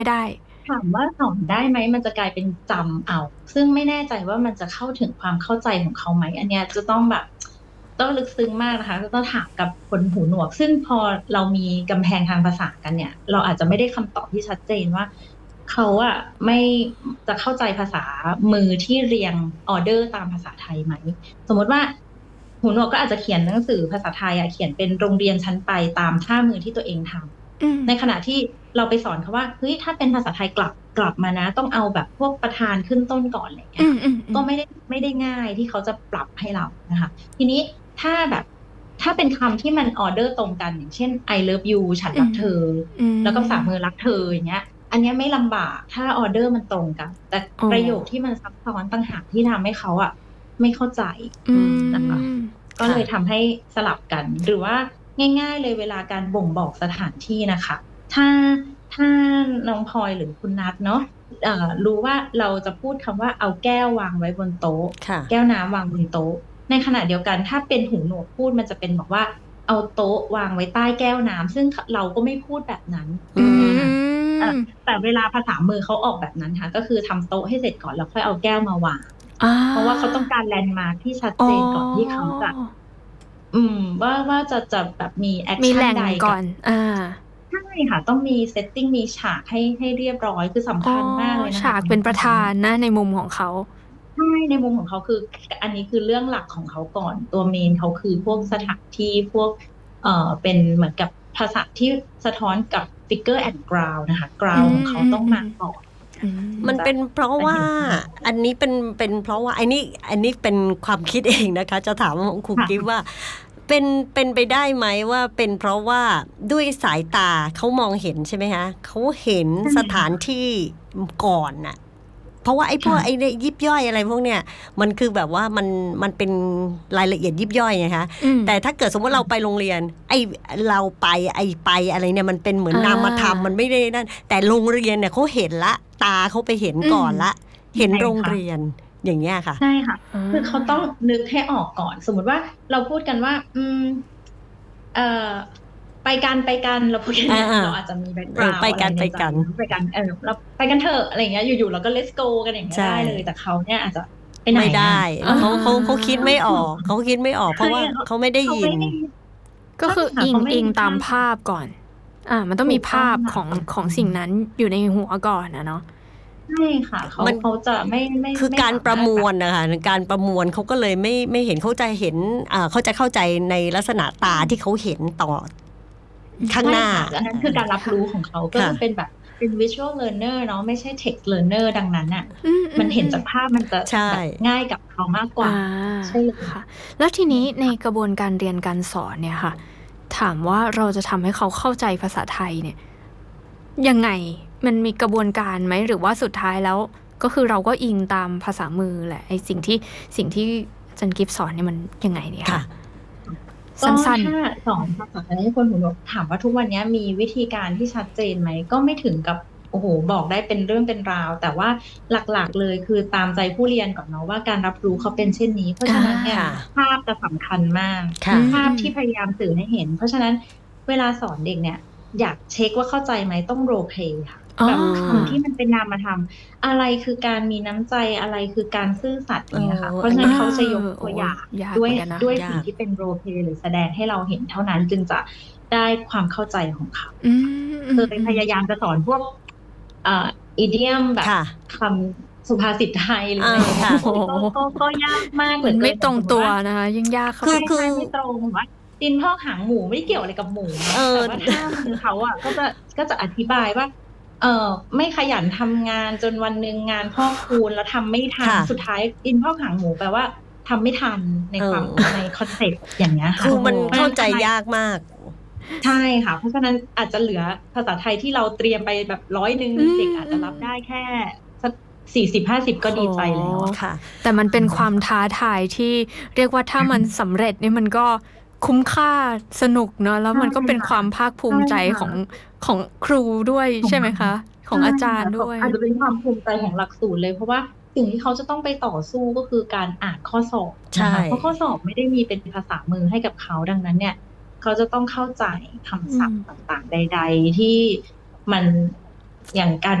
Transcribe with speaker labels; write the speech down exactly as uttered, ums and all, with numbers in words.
Speaker 1: ได้
Speaker 2: ถามว่าสอนได้ไหมมันจะกลายเป็นจำเอาซึ่งไม่แน่ใจว่ามันจะเข้าถึงความเข้าใจของเขาไหมอันเนี้ยจะต้องแบบต้องลึกซึ้งมากนะคะจะต้องถามกับคนหูหนวกซึ่งพอเรามีกำแพงทางภาษากันเนี่ยเราอาจจะไม่ได้คำตอบที่ชัดเจนว่าเขาอะไม่จะเข้าใจภาษามือที่เรียงออเดอร์ตามภาษาไทยไหมสมมติว่าหูหนวกก็อาจจะเขียนหนังสือภาษาไทยอะเขียนเป็นโรงเรียนชั้นไปตามท่ามือที่ตัวเองท
Speaker 1: อืม
Speaker 2: ำ ในขณะที่เราไปสอนเขาว่าเฮ้ยถ้าเป็นภาษาไทยกลับกลับมานะต้องเอาแบบพวกประธานขึ้นต้นก่อนอะไรอย่างเงี้
Speaker 1: อื
Speaker 2: ยค่ะ
Speaker 1: มอืมอืม
Speaker 2: ก็ไม่ได้ไม่ได้ง่ายที่เขาจะปรับให้เรานะคะทีนี้ถ้าแบบถ้าเป็นคำที่มันออเดอร์ตรงกันอย่างเช่น I love you ฉัน
Speaker 1: อืม
Speaker 2: รักเธอ
Speaker 1: อื
Speaker 2: แล้วก็ภาษา
Speaker 1: ม
Speaker 2: มือรักเธออย่างเงี้ยอันเนี้ยไม่ลำบากถ้าออเดอร์มันตรงกันแต่
Speaker 1: อ๋อ
Speaker 2: ประโยคที่มันซับซ้อนต่างหากที่ทำให้เขาอะไม่เข้าใจ
Speaker 1: อื
Speaker 3: อืม
Speaker 2: นะคะ
Speaker 1: ม
Speaker 2: ก็เล
Speaker 3: ค่ะ
Speaker 2: ยทำให้สลับกันหรือว่าง่ายๆเลยเวลาการบ่งบอกสถานที่นะคะถ้าถ้าน้องพลอยหรือคุณนัทเนาะเอ่อรู้ว่าเราจะพูดคำว่าเอาแก้ววางไว้บนโต๊ะ
Speaker 3: ค่ะ
Speaker 2: แก้วน้ำวางบนโต๊ะในขณะเดียวกันถ้าเป็นหูหนวกพูดมันจะเป็นบอกว่าเอาโต๊ะวางไว้ใต้แก้วน้ำซึ่งเราก็ไม่พูดแบบนั้น
Speaker 1: อื
Speaker 3: อื
Speaker 2: อย่างเงี้ยค่ะ
Speaker 3: ม
Speaker 2: เอ่อ
Speaker 1: ม
Speaker 2: แต่เวลาภาษามือเขาออกแบบนั้นค่ะก็คือทำโต๊ะให้เสร็จก่อนแล้วค่อยเอาแก้วมาวาง
Speaker 1: อ่
Speaker 2: เพราะว่าเขา
Speaker 1: า
Speaker 2: ต้องการแลนด์มาร์คที่ชัด
Speaker 1: อ๋อ
Speaker 2: เจนก่อนที่เขาจะ อืมว่าว่าจะจะแบบมีแอค
Speaker 1: มีแหล่ง
Speaker 2: ชั่นใดกับ
Speaker 1: ก่อนอ่า
Speaker 2: ใช่ค่ะต้องมีเซตติ้งมีฉากให้ให้เรียบร้อยคือสำ
Speaker 1: อ๋อ
Speaker 2: คัญมากเลยนะคะ
Speaker 1: ฉาก
Speaker 2: ตรงนี้
Speaker 1: เป็นประธา
Speaker 2: ตรงนี้
Speaker 1: นนะในมุมของเขา
Speaker 2: ใช่ในมุมของเขาคืออันนี้คือเรื่องหลักของเขาก่อนตัวเมนเขาคือพวกสถานที่พวกเอ่อเป็นเหมือนกับภาษาที่สะท้อนกับ figure and ground นะคะ
Speaker 1: อื
Speaker 2: ground ของ
Speaker 1: ม
Speaker 2: เขาต้อง
Speaker 1: อืมอืม
Speaker 2: มาก่อน
Speaker 1: อื
Speaker 3: มัน
Speaker 2: จะ
Speaker 3: เป็นเพราะว่า
Speaker 2: จะเห็นภาพ
Speaker 3: อันนี้เป็นเป็นเพราะว่าอันนี้อันนี้เป็นความคิดเองนะคะจะถามของครูกิฟต์
Speaker 2: ค่ะ
Speaker 3: ว่าเป็นเป็นไปได้ไหมว่าเป็นเพราะว่าด้วยสายตาเขามองเห็นใช่ไหมคะเขาเห็น
Speaker 2: ใช่
Speaker 3: สถานที่ก่อนน่ะเพราะว่าไอ้พวกไอ้
Speaker 2: ค่ะ
Speaker 3: เนี่ยยิบย่อยอะไรพวกเนี้ยมันคือแบบว่ามันมันเป็นรายละเอียดยิบย่อยไงคะ
Speaker 1: อืม
Speaker 3: แต่ถ้าเกิดสมมติเราไปโรงเรียนไอ้เราไปไอ้ไปอะไรเนี่ยมันเป็นเหมือน
Speaker 1: อ่
Speaker 3: นามธรรม
Speaker 1: า
Speaker 3: มันไม่ได้นั่นแต่โรงเรียนเนี่ยเขาเห็นละตาเขาไปเห็น
Speaker 1: อืม
Speaker 3: ก่อนละเห็น
Speaker 2: ใช่
Speaker 3: โรง
Speaker 2: ค่ะ
Speaker 3: เรียนอย่างเงี้ยค่ะ
Speaker 2: ใช่ค่ะ
Speaker 1: อ่
Speaker 2: คือเขาต้อง
Speaker 1: า
Speaker 2: นึกให้ออกก่อนสมมุติว่าเราพูดกันว่าอืมเอ่อไปกันไปกันเราพูดกัน
Speaker 3: อ่า
Speaker 2: เนี่ย
Speaker 3: อ่า
Speaker 2: เราอาจจะมีแบ็กก
Speaker 3: เออไป
Speaker 2: ราวด์อะไร
Speaker 3: กันไป
Speaker 2: ในใจ
Speaker 3: กัน
Speaker 2: นะไปกันเออเราไปกันเถอะอะไรอย่างเงี้ยอยู่ๆเราก็ let's go กันอย่างเงี้ย
Speaker 3: ใช่
Speaker 2: ได้เลยแต่เขาเนี่ยอาจจะไปไหน
Speaker 3: ไม่ได้
Speaker 2: อ่ะเออ
Speaker 1: อ่
Speaker 3: เขาเขาเขาคิด
Speaker 1: า
Speaker 3: ไม่ออกเขาคิดไม่ออกเพ
Speaker 2: ใช่
Speaker 3: ราะว่า
Speaker 2: เขา
Speaker 3: เขาไม่ได้ยิน
Speaker 2: เขาไม่ได้ใช่
Speaker 1: ก็คืออิง
Speaker 2: ค่ะเขาไม่ได้
Speaker 1: อิงตาม
Speaker 2: มีภาพ
Speaker 1: ภาพก่อนอ่ามันต้อง
Speaker 2: ถู
Speaker 1: มีภา
Speaker 2: กต้อง
Speaker 1: พของ
Speaker 2: ค่ะสำ
Speaker 1: ของ
Speaker 2: คัญ
Speaker 1: สิ่งนั้นอยู่ในหัวก่อนนะเนาะ
Speaker 2: ใช่ค่ะเขา
Speaker 3: มัน
Speaker 2: เขาจะไม่ไม่
Speaker 3: คือ
Speaker 2: ไม่
Speaker 3: การประ
Speaker 2: สามารถแบบ
Speaker 3: มวลนะคะการประมวลเขาก็เลยไม่ไม่เห็นเขาจะเห็นอ่าเขาจะเข้าใจในลักษณะตาที่เขาเห็นต่อข้าง
Speaker 2: ใช่
Speaker 3: หน้า
Speaker 2: ค่ะอันนั้นคือการรับ
Speaker 1: ค่ะ
Speaker 2: รู้ของเขาก็
Speaker 3: ค่ะ
Speaker 2: คือเป็นแบบเป็น visual learner เนาะไม่ใช่ text learner ดังนั้นอ่ะ
Speaker 1: อืมอื
Speaker 2: มันเห็น
Speaker 1: มอืม
Speaker 2: จากภาพมันจะ
Speaker 3: ใช่
Speaker 2: แบบง่ายกับเขามากกว่า
Speaker 1: อ่า
Speaker 2: ใช่เลย
Speaker 1: ค่ะแล้วทีนี้ใน
Speaker 2: ค่ะ
Speaker 1: กระบวนการเรียนการสอนเนี่ยค่ะถามว่าเราจะทำให้เขาเข้าใจภาษาไทยเนี่ยยังไงมันมีกระบวนการไหมหรือว่าสุดท้ายแล้วก็คือเราก็อิงตามภาษามือแหละไอสิ่งที่สิ่งที่อาจันกิฟสอนเนี่ยมันยังไงเนี่ย
Speaker 3: ค่ะ
Speaker 1: ค่ะ
Speaker 2: ก็
Speaker 1: สั้น
Speaker 2: ถ้าสอนภาษาไทยให้คนหูหนวกถามว่าทุกวันนี้มีวิธีการที่ชัดเจนไหมก็ไม่ถึงกับโอ้โหบอกได้เป็นเรื่องเป็นราวแต่ว่าหลักๆเลยคือตามใจผู้เรียนก่อนเนาะว่าการรับรู้เขาเป็นเช่นนี้เพราะ
Speaker 1: ๆอ่า
Speaker 2: ฉะนั้นเนี่ย
Speaker 3: ค่ะ
Speaker 2: ภาพจะสำคัญมาก
Speaker 1: อื
Speaker 3: ค่ะ
Speaker 1: มอืม
Speaker 2: ภาพที่พยายามสื่อให้เห็นเพราะฉะนั้นเวลาสอนเด็กเนี่ยอยากเช็คว่าเข้าใจไหมต้องโรลเพลย์ค่ะ
Speaker 1: อ๋อ
Speaker 2: แบบคำที่มันเป็นนามธรรมอะไรคือการมีน้ำใจอะไรคือการซื่อสัตย์
Speaker 3: เอ
Speaker 2: เนี่ยค่ะ
Speaker 3: อ
Speaker 2: เพราะฉะนั้
Speaker 3: อันนี้
Speaker 2: นเขาจะยก
Speaker 1: โอ้
Speaker 2: ตัวอย่าง
Speaker 1: ยาก
Speaker 2: ด้วย
Speaker 1: เหมือนกันนะ
Speaker 2: ด้วยสิ่ง
Speaker 3: ยาก
Speaker 2: ที่เป็นโรลเพลย์หรือแสดงให้เราเห็นเท่านั้นจึงจะได้ความเข้าใจของเขา
Speaker 1: อื
Speaker 2: ค่ะ
Speaker 1: มอื
Speaker 2: เค
Speaker 1: มอืม
Speaker 2: ยพยายามจะสอนพวกเอ่ออีเดียมแบบ
Speaker 3: ค่ะ
Speaker 2: คำสุภาษิตไทยหรือ
Speaker 3: อ่า
Speaker 2: อะไรอย่างเงี้ย
Speaker 3: ค่ะ
Speaker 1: โอ้โห
Speaker 2: โอ้ยก็ก็ก็ยากมากเห
Speaker 1: มัน
Speaker 2: ลือเกิ
Speaker 1: ไม่ตรงตัว
Speaker 2: นอย่างสมมติว่า
Speaker 1: นะคะยิ่งยากเข้า
Speaker 2: ใช่
Speaker 1: ไป
Speaker 3: คือคือ
Speaker 2: ใช่ไม่ตรงว่าดินพอกหางหมูไม่ได้เกี่ยวอะไรกับหมู
Speaker 3: เอ
Speaker 2: เนาะ
Speaker 3: อ
Speaker 2: แต่ว่าถ้ามือเขาอ่ะก็จะก็จะอธิบายว่าเออไม่ขยันทำงานจนวันหนึ่งงานพอกพูนแล้วทำไม่ทัน
Speaker 3: ค่ะ
Speaker 2: สุดท้ายดินพอกหางหมูแปลว่าทำไม่ทันใน
Speaker 3: เอ
Speaker 2: ความใน
Speaker 3: อ
Speaker 2: คอนเซ็ปต์อย่างเงี้ยค่ะ
Speaker 3: คือ
Speaker 1: โอ้โห
Speaker 3: มัน
Speaker 2: เพราะฉะ
Speaker 3: เข้าใจ
Speaker 2: นั้นอะไร
Speaker 3: ยากมาก
Speaker 2: ใช่ค่ะเพราะฉะนั้นอาจจะเหลือภาษาไทยที่เราเตรียมไปแบบร้อยหนึ่ง
Speaker 1: อื
Speaker 2: เด็ก
Speaker 1: มอืม
Speaker 2: อาจจะรับได้แค่สักสี่สิบห้าสิบก็
Speaker 1: โห
Speaker 2: ดีใจแล้วอะค่ะ
Speaker 3: ค่ะ
Speaker 1: แต่มันเป็นความท้าทายที่เรียกว่าถ้ามันสำเร็จเนี่ยมันก็คุ้มค่าสนุกเนอะแล้ว
Speaker 2: ใช่
Speaker 1: มันก็เป็น
Speaker 2: ค่ะ
Speaker 1: ความภาคภู
Speaker 2: ใช่
Speaker 1: มิใจ
Speaker 2: ค่ะ
Speaker 1: ของของครูด้วย
Speaker 2: ของเรา
Speaker 1: ใช่ไหมคะของ
Speaker 2: ใช่
Speaker 1: อาจาร
Speaker 2: ค่ะเขา
Speaker 1: ย์ด้วย
Speaker 2: อาจจะเป็นความภูมิใจของหลักสูตรเลยเพราะว่าสิ่งที่เขาจะต้องไปต่อสู้ก็คือการอ่านข้อสอบ
Speaker 3: ใช่
Speaker 2: นะคะเพราะข้อสอบไม่ได้มีเป็นภาษามือให้กับเขาดังนั้นเนี่ยเขาจะต้องเข้าใจ
Speaker 1: อื
Speaker 2: คำศัพ
Speaker 1: ม
Speaker 2: ท์ต่างๆใดๆที่มันอย่างการ